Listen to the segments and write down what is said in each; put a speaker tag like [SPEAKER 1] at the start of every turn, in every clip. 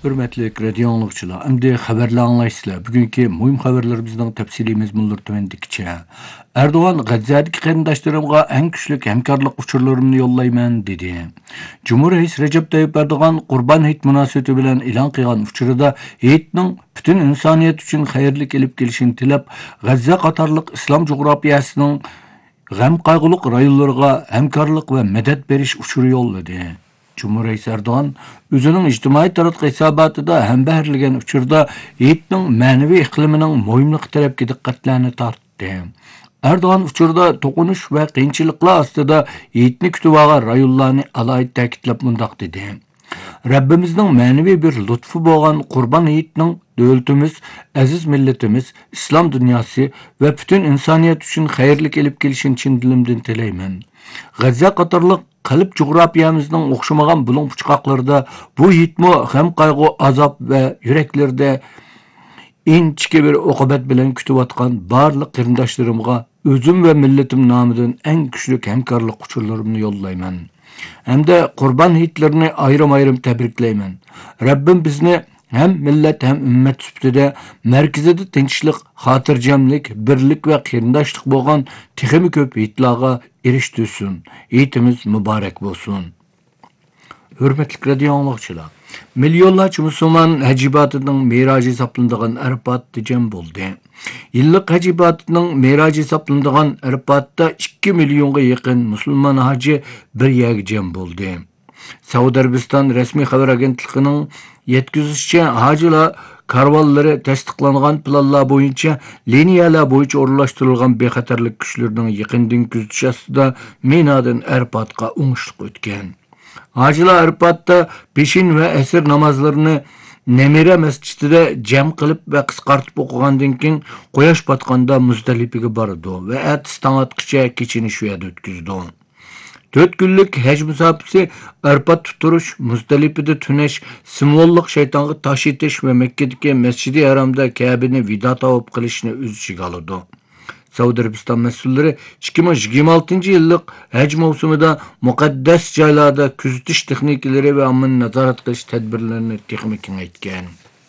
[SPEAKER 1] Hürmetli radio anlıqçılar, əmdi xəbərlə anlaysızlar. Bugünkü mühim xəbərlərimizdən təfsili məzmunlar tövəndikçə. Erdoğan G'azzadagi qarindoshlarımğa ən küçlük həmkarlıq uçurlarımni yollayman dedi. Cumhur Reis Recep Tayyip Erdoğan Qurban Hayit münasabati bilan e'lon qilgan uchurida Hayitning bütün insoniyat uchun xayrlik elib kelishini tilab, G'azza qatorliq islom jug'rafiyasining g'am qayg'uliq rayonlarga hamkorlik va madad berish uchuri yo'lladi. Cumhurbaşkanı Erdoğan özünün ictimai taratqı hesabatida hem berilgen uçurda Hayitning ma'naviy iqlimining muhimligi tarafga diqqatlarni tortdi. Erdoğan uçurda to'qinish va qiyinchiliklar ostida Hayitni kutib olgan rayonlarni alohida ta'kidlab mundaq dedi. Rabbimizning ma'naviy bir lutfi bo'lgan Qurban Hayitning davlatimiz, aziz millatimiz, islom dunyosi va butun insoniyat uchun xayrlik elib kelishini chin dilimdan tilayman. G'azza qatorliq qalb coğrafyamızın o'xshamagan bulung puchqoqlarida bu yitmo ham qayg'u, azob va yuraklarda inchki bir oqibat bilan kutayotgan barliq qarindoshlarimga o'zim va millatim nomidan eng kuchli hamkorlik uchurlarimni yo'llayman. Hamda Qurban hayitlarini ayrim-ayrim tabriklayman. Rabbim bizni hem millet hem ümmet süptide merkezide tinchlik, xotirjamlik, birlik ve qarindoshlik bo'lgan texmi ko'p hayitlarga erishtirsin. Hayitimiz muborak bo'lsin. Hürmetli radio anlıqçılar, milyonlarca Müslüman həcibatining miraci hesaplanadigan Arafat diyeceğim bo'ldi. Yıllık həcibatining miraci hesaplanadigan Arafatda 2 milyonga yaqin Müslüman hacı bir yerga cem bo'ldi. Saudiya Arabiston resmi xabar agentligining yetkazishicha hacılar karvalları tasdiqlangan planlar bo'yicha liniyalar bo'yicha o'rnashtirilgan bexatarlik kuchlarning yaqindan kuzatish ostida Minadan Arafatga o'ngishli o'tgan. Hacılar Arafatda peshin va asr namozlarini Nemira masjidida jam qilib va qisqartib o'qigandan keyin quyosh botganda Muzdalifaga bordi va atstanatgacha kechini shu yerda o'tkazdi. 4 günlük hec musafisi Arafat tuturuş, Muzdalifada tunash, simvollik shaytonga tosh etish va Mekkadagi Masjidi Haramda Ka'bani vido tavob qilishni o'z ichiga oladi. Saudiya Arabiston mas'ullari 2026-yillik haj mavsumida muqaddas joylarda kuzatish texnikalari va ommaviy nazorat qilish tadbirlarini texnik kengaytgan.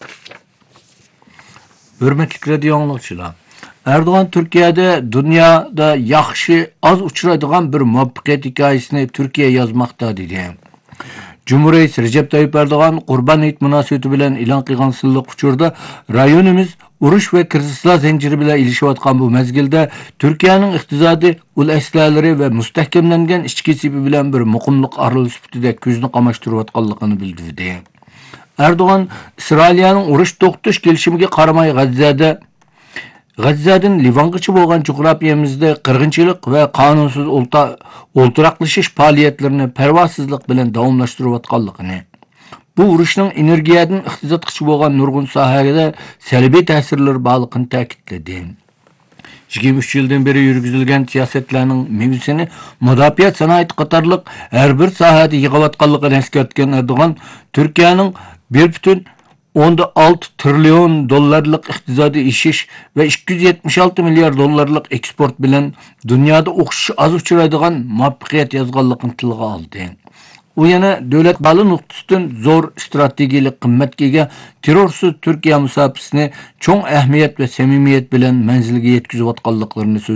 [SPEAKER 1] Hurmatli radio anlıqçılar, Erdoğan Türkiye'de dünyada yaxshi az uçuradigan bir muvaffaqiyat hikoyasini Türkiye yazmakta dedi. Cumhurbaşkanı Recep Tayyip Erdoğan Qurban Hayit münasabati bilan e'lon qilgan silliq uchurda rayonimiz urush va krizislar zanjiri bilan ilishayotgan bu mezgilda Türkiye'nin iqtisodiy ul aslalari va mustahkamlangan ichki sepi bilan bir muqimlik arali sifatida ko'zni qamashtirayotganligini bildirdi. Erdoğan İsrailning urush to'xtatish kelishimiga qaramay G'azzadan Livangacha bo'lgan coğrafyamizda qirg'inchilik va qonunsiz o'ltiraqlashish faoliyatlarini parvosizlik bilan davomlashtirayotganligini, bu urushning energiyadan iqtisodgacha bo'lgan nurg'un sohalarda salbiy ta'sirlar borligini ta'kidladi. 23 yıldan beri yürgüzülgen siyasetlerinin mevzusini mudofaa sanoati qatorliq her bir sohada yig'ayotganligini eskartgan Erdo'g'an, Türkiye'nin 1,6 trilyon dolarlık iqtisodiy ishish ve 276 milyar dolarlık eksport bilan dünyada o'xshash az uchraydigan muvaffaqiyat yozganligini tilga oldi. U yana davlat moli nuqtasidan zo'r strategiyalik qimmatga ega terrorsiz Türkiye musofasini cho'ng ahamiyat ve samimiyat bilan manzilga yetkazayotganliklarini